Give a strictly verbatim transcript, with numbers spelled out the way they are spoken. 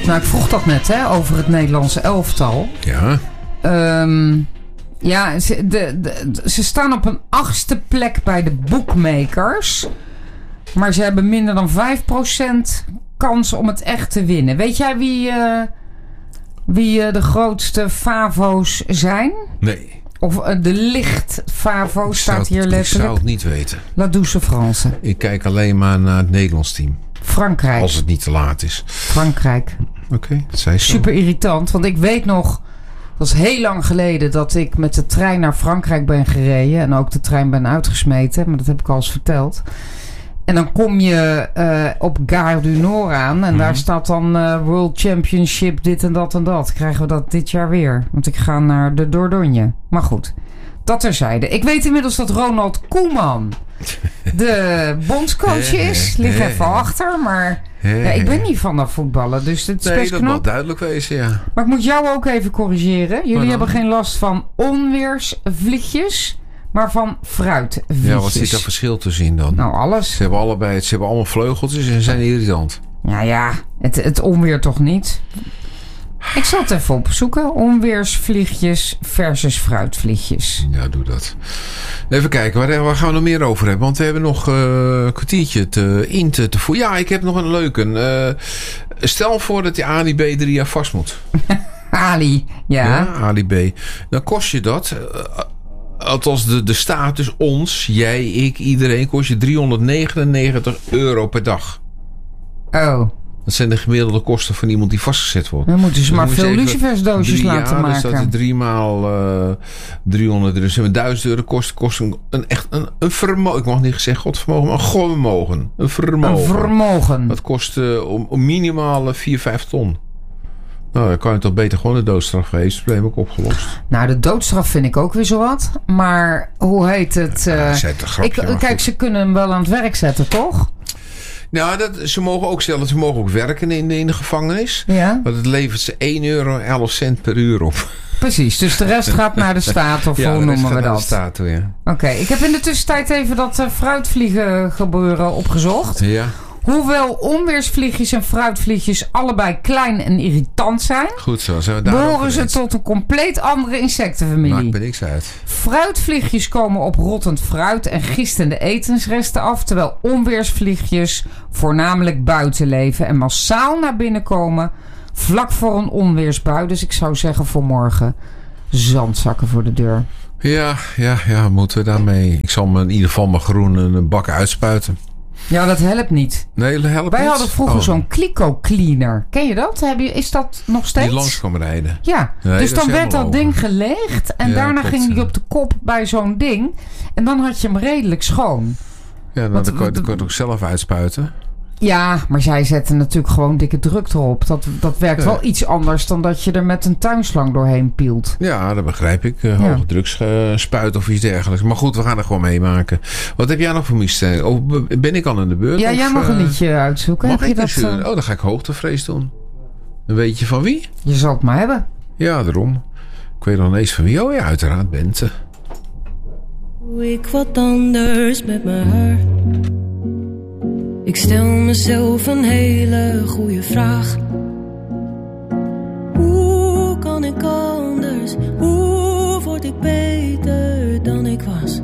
Nou, ik vroeg dat net, hè, over het Nederlandse elftal. Ja. Um, ja, ze, de, de, de, ze staan op een achtste plek bij de bookmakers. Maar ze hebben minder dan vijf procent kans om het echt te winnen. Weet jij wie, uh, wie uh, de grootste favo's zijn? Nee. Of uh, de licht favo's staat hier letterlijk. Ik zou het niet weten. La Douce France. Ik kijk alleen maar naar het Nederlands team. Frankrijk. Als het niet te laat is. Frankrijk. Oké, okay, dat zei ze. Super irritant, want ik weet nog... Dat is heel lang geleden dat ik met de trein naar Frankrijk ben gereden. En ook de trein ben uitgesmeten. Maar dat heb ik al eens verteld. En dan kom je uh, op Gare du Nord aan. En mm-hmm. daar staat dan uh, World Championship dit en dat en dat. Krijgen we dat dit jaar weer. Want ik ga naar de Dordogne. Maar goed, dat terzijde. Ik weet inmiddels dat Ronald Koeman de bondscoach is. Lig even achter, maar... Ja, ik ben niet van dat voetballen, dus het is nee, best knap. dat mag duidelijk wezen, ja. Maar ik moet jou ook even corrigeren. Jullie hebben geen last van onweersvliegjes, maar van fruitvliegjes. Ja, wat zit daar verschil tussen in dan? Nou, alles. Ze hebben allebei, ze hebben allemaal vleugeltjes en zijn irritant. Ja, ja, het, het onweer toch niet? Ik zal het even opzoeken. Onweersvliegjes versus fruitvliegjes. Ja, doe dat. Even kijken, waar, waar gaan we nog meer over hebben? Want we hebben nog uh, een kwartiertje te, in te, te voeren. Ja, ik heb nog een leuke. Uh, stel voor dat die Ali B drie jaar vast moet. Ali, ja. Ja, Ali B. Dan kost je dat... Uh, althans, de, de staat, dus ons, jij, ik, iedereen... kost je driehonderdnegenennegentig euro per dag. Oh. Dat zijn de gemiddelde kosten van iemand die vastgezet wordt. Dan moeten ze dus maar veel lucifersdoosjes laten jaar, maken. Dus dat is drie maal uh, driehonderd, dus duizend euro kost, kost een, een echt een, een vermogen. Ik mag niet zeggen godvermogen, maar een godvermogen. Een vermogen. Een vermogen. Dat kost uh, om, om minimaal vier, vijf ton. Nou, dan kan je toch beter gewoon de doodstraf geven. Het probleem ook opgelost. Nou, de doodstraf vind ik ook weer zo wat. Maar hoe heet het? Uh, ja, zet een grapje, ik, kijk, goed. Ze kunnen hem wel aan het werk zetten, toch? Nou, dat, ze mogen ook stellen, ze mogen ook werken in de, in de gevangenis. Ja. Want het levert ze één euro elf cent per uur op. Precies, dus de rest gaat naar de staat, of ja, hoe noemen we dat? Ja, de staat toe, ja. Oké, okay, ik heb in de tussentijd even dat uh, fruitvliegen gebeuren opgezocht. Ja. Hoewel onweersvliegjes en fruitvliegjes allebei klein en irritant zijn... Goed zo, zijn we daar behoren ze tot een compleet andere insectenfamilie. Maakt me niks uit. Fruitvliegjes komen op rottend fruit en gistende etensresten af... terwijl onweersvliegjes voornamelijk buiten leven en massaal naar binnen komen... vlak voor een onweersbui. Dus ik zou zeggen voor morgen zandzakken voor de deur. Ja, ja, ja, moeten we daarmee... Ik zal me in ieder geval maar groen een bak uitspuiten. Ja, dat helpt niet. Nee, dat helpt Wij niet. hadden vroeger oh. zo'n Clico Cleaner. Ken je dat? Heb je, is dat nog steeds? Die langs kwam rijden. Ja, nee, dus dan werd dat over. ding geleegd. En ja, daarna klopt, ging ja. die op de kop bij zo'n ding. En dan had je hem redelijk schoon. Ja, nou, Want, dan kon je het ook zelf uitspuiten. Ja, maar zij zetten natuurlijk gewoon dikke druk erop. Dat, dat werkt ja. wel iets anders dan dat je er met een tuinslang doorheen pielt. Ja, dat begrijp ik. Uh, hoge ja. druksspuit of iets dergelijks. Maar goed, we gaan er gewoon meemaken. Wat heb jij nog voor mij? Oh, ben ik al in de beurt? Ja, of, jij mag een liedje uitzoeken. Mag heb ik je dat? Uh... Oh, dan ga ik hoogtevrees doen. Een beetje van wie? Je zal het maar hebben. Ja, daarom. Ik weet nog ineens van wie. Oh ja, uiteraard Bente. Doe ik wat anders met mijn haar? Ik stel mezelf een hele goede vraag. Hoe kan ik anders? Hoe word ik beter dan ik was?